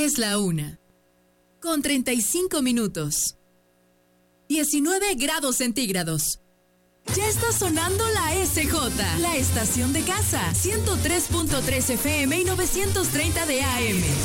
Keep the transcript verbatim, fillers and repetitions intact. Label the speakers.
Speaker 1: Es la una, con treinta y cinco minutos. diecinueve grados centígrados. Ya está sonando la S J, la estación de casa, ciento tres punto tres F M y novecientos treinta de A M.